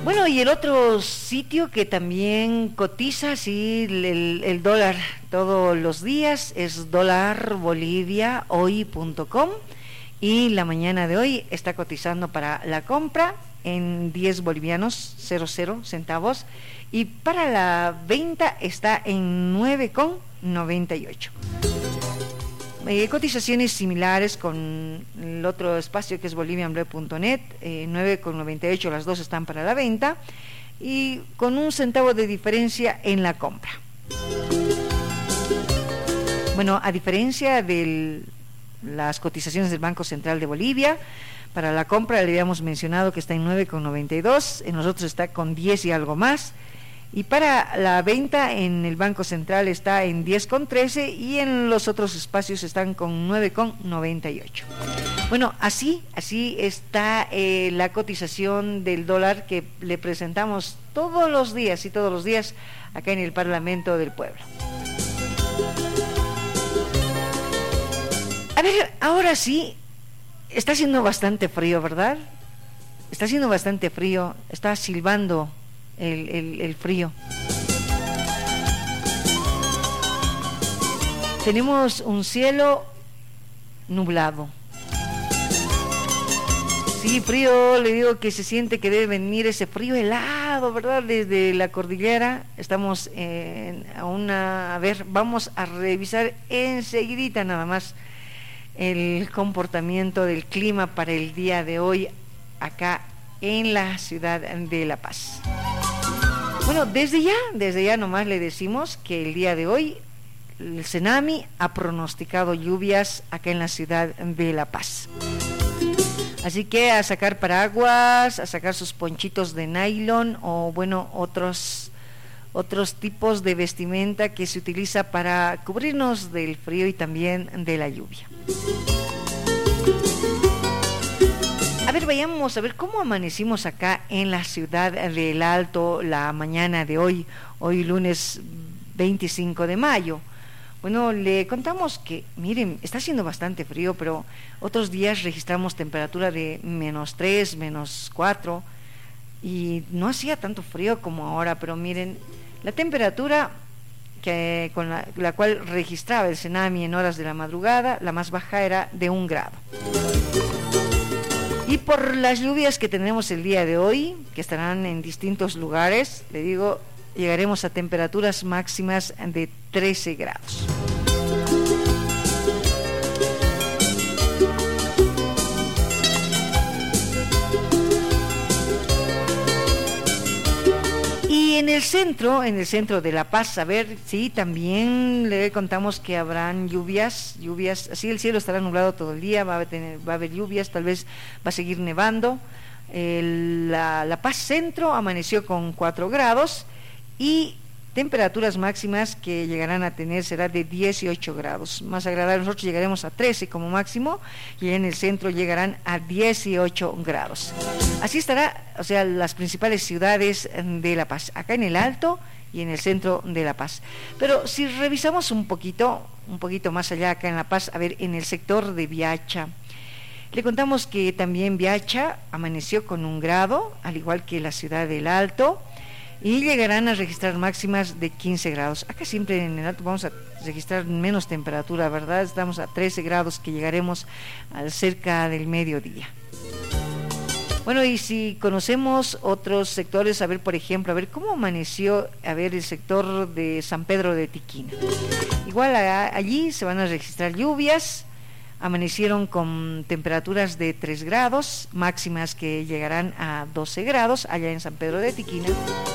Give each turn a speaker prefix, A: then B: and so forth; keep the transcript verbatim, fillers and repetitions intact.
A: Bueno, y el otro sitio que también cotiza, sí, el, el dólar todos los días es dólar bolivia hoy punto com, y la mañana de hoy está cotizando para la compra en diez bolivianos cero cero centavos, y para la venta está en nueve con noventa y ocho. Eh, cotizaciones similares con el otro espacio que es bolivian blue punto net, eh, nueve con noventa y ocho, las dos están para la venta y con un centavo de diferencia en la compra. Bueno, a diferencia de las cotizaciones del Banco Central de Bolivia, para la compra le habíamos mencionado que está en nueve con noventa y dos, en nosotros está con diez y algo más. Y para la venta en el Banco Central está en diez con trece y en los otros espacios están con nueve con noventa y ocho. Bueno, así, así está eh, la cotización del dólar que le presentamos todos los días y todos los días acá en el Parlamento del Pueblo. A ver, ahora sí, está haciendo bastante frío, ¿verdad? Está haciendo bastante frío, está silbando El, el, el frío. Tenemos un cielo nublado. Sí, frío, le digo que se siente que debe venir ese frío helado, ¿verdad? Desde la cordillera. Estamos en, a una, a ver, vamos a revisar enseguidita nada más el comportamiento del clima para el día de hoy acá en la ciudad de La Paz. Bueno, desde ya, desde ya nomás le decimos que el día de hoy el Senami ha pronosticado lluvias acá en la ciudad de La Paz. Así que a sacar paraguas, a sacar sus ponchitos de nylon o bueno, otros otros tipos de vestimenta que se utiliza para cubrirnos del frío y también de la lluvia. A ver, vayamos a ver cómo amanecimos acá en la ciudad del Alto la mañana de hoy, hoy lunes veinticinco de mayo. Bueno, le contamos que, miren, está haciendo bastante frío, pero otros días registramos temperatura de menos tres, menos cuatro, y no hacía tanto frío como ahora, pero miren, la temperatura que con la, la cual registraba el Senami en horas de la madrugada, la más baja era de un grado. Y por las lluvias que tenemos el día de hoy, que estarán en distintos lugares, le digo, llegaremos a temperaturas máximas de trece grados. Y en el centro, en el centro de La Paz, a ver, sí, también le contamos que habrán lluvias, lluvias, así el cielo estará nublado todo el día, va a tener, va a haber lluvias, tal vez va a seguir nevando. El, la, la Paz Centro amaneció con cuatro grados y temperaturas máximas que llegarán a tener será de dieciocho grados. Más agradable, nosotros llegaremos a trece como máximo y en el centro llegarán a dieciocho grados. Así estará, o sea, las principales ciudades de La Paz, acá en el Alto y en el centro de La Paz. Pero si revisamos un poquito, un poquito más allá acá en La Paz, a ver, en el sector de Viacha, le contamos que también Viacha amaneció con un grado, al igual que la ciudad del Alto, y llegarán a registrar máximas de quince grados. Acá siempre en el Alto vamos a registrar menos temperatura, ¿verdad? Estamos a trece grados que llegaremos a cerca del mediodía. Bueno, y si conocemos otros sectores, a ver, por ejemplo, a ver cómo amaneció, a ver, el sector de San Pedro de Tiquina. Igual a, allí se van a registrar lluvias, amanecieron con temperaturas de tres grados, máximas que llegarán a doce grados allá en San Pedro de Tiquina.